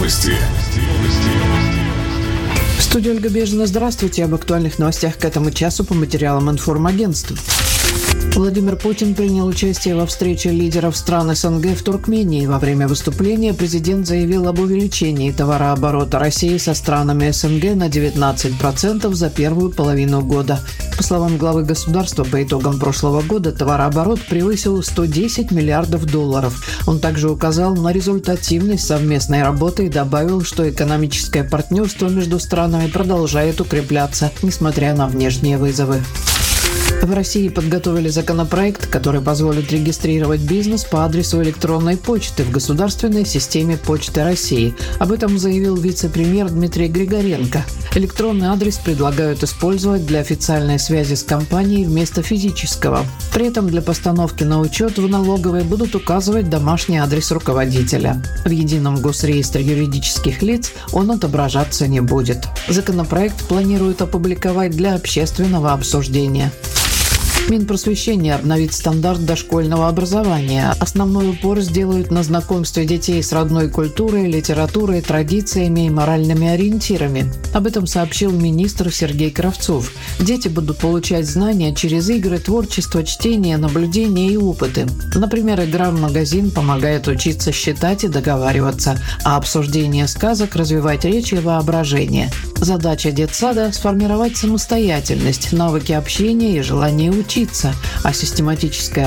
Новости. В студии Ольга Бежина. Здравствуйте. Об актуальных новостях к этому часу по материалам информагентства. Владимир Путин принял участие во встрече лидеров стран СНГ в Туркмении. Во время выступления президент заявил об увеличении товарооборота России со странами СНГ на 19% за первую половину года. По словам главы государства, по итогам прошлого года товарооборот превысил $110 миллиардов. Он также указал на результативность совместной работы и добавил, что экономическое партнерство между странами продолжает укрепляться, несмотря на внешние вызовы. В России подготовили законопроект, который позволит регистрировать бизнес по адресу электронной почты в государственной системе Почты России. Об этом заявил вице-премьер Дмитрий Григоренко. Электронный адрес предлагают использовать для официальной связи с компанией вместо физического. При этом для постановки на учет в налоговой будут указывать домашний адрес руководителя. В едином госреестре юридических лиц он отображаться не будет. Законопроект планируют опубликовать для общественного обсуждения. Минпросвещение обновит стандарт дошкольного образования. Основной упор сделают на знакомстве детей с родной культурой, литературой, традициями и моральными ориентирами. Об этом сообщил министр Сергей Кравцов. Дети будут получать знания через игры, творчество, чтение, наблюдения и опыты. Например, игра в магазин помогает учиться считать и договариваться, а обсуждение сказок – развивать речь и воображение. Задача детсада – сформировать самостоятельность, навыки общения и желание учиться, а систематическое